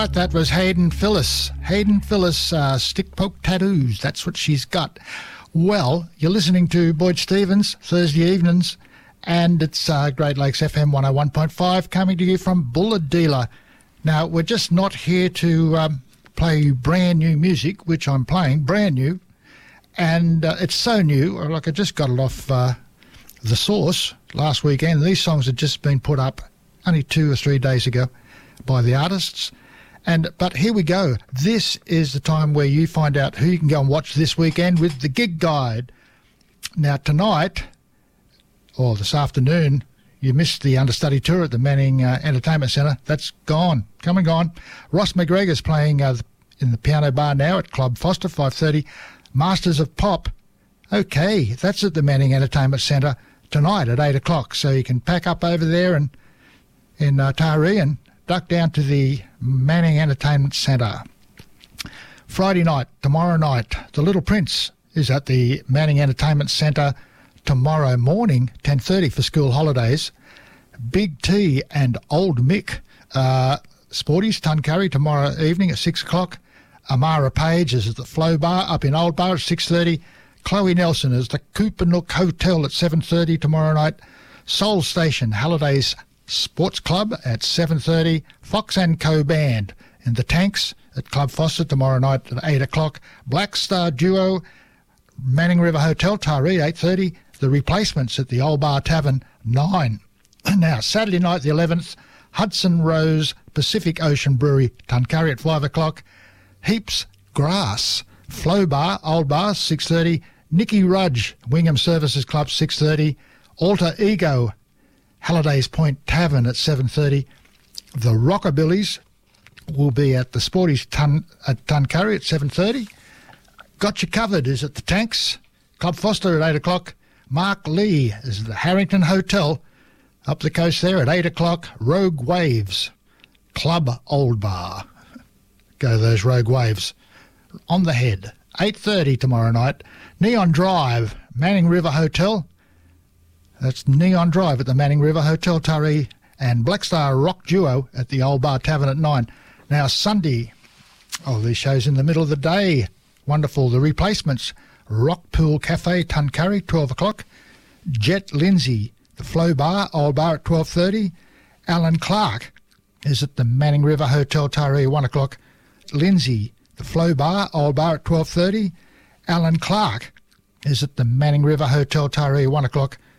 right, that was Hayden Phillis. Hayden Phillis, stick poke tattoos. That's what she's got. Well, you're listening to Boyd Stevens, Thursday evenings, and it's Great Lakes FM 101.5 coming to you from Bullet Dealer. Now, we're just not here to play brand new music, which I'm playing, brand new, and it's so new, like I just got it off The Source last weekend. These songs had just been put up only 2 or 3 days ago by the artists. But here we go. This is the time where you find out who you can go and watch this weekend with the Gig Guide. Now tonight, or this afternoon, you missed the understudy tour at the Manning Entertainment Centre. That's gone, come and gone. Ross McGregor's playing in the Piano Bar now at Club Foster, 5:30. Masters of Pop. Okay, that's at the Manning Entertainment Centre tonight at 8 o'clock. So you can pack up over there and in Taree and duck down to the Manning Entertainment Centre. Friday night, tomorrow night, The Little Prince is at the Manning Entertainment Centre tomorrow morning, 10:30 for school holidays. Big T and Old Mick, Sporties, Tuncurry tomorrow evening at 6 o'clock. Amara Page is at the Flow Bar up in Old Bar at 6:30. Chloe Nelson is the Cooper Nook Hotel at 7:30 tomorrow night. Soul Station, Halliday's Sports Club at 7:30. Fox & Co Band in the Tanks at Club Foster tomorrow night at 8 o'clock. Black Star Duo, Manning River Hotel, Taree, 8:30. The Replacements at the Old Bar Tavern, 9. Now, Saturday night, the 11th, Hudson Rose Pacific Ocean Brewery, Tuncurry at 5 o'clock. Heaps Grass, Flow Bar, Old Bar, 6:30. Nicky Rudge, Wingham Services Club, 6:30. Alter Ego, Halliday's Point Tavern at 7:30. The Rockabillys will be at the Sporties at Tuncurry at 7:30. Got You Covered is at the Tanks. Club Foster at 8 o'clock. Mark Lee is at the Harrington Hotel up the coast there at 8 o'clock. Rogue Waves, Club Old Bar. Go those Rogue Waves. On the Head, 8:30 tomorrow night. Neon Drive, Manning River Hotel. That's Neon Drive at the Manning River Hotel, Taree, and Black Star Rock Duo at the Old Bar Tavern at 9. Now, Sunday, these shows in the middle of the day. Wonderful. The Replacements, Rock Pool Cafe, Tuncurry, 12 o'clock. Jet Lindsay, the Flow Bar, Old Bar at 12:30. Alan Clark is at the Manning River Hotel, Taree, 1 o'clock. Lindsay, the Flow Bar, Old Bar at 12:30. Alan Clark is at the Manning River Hotel, Taree, 1 o'clock.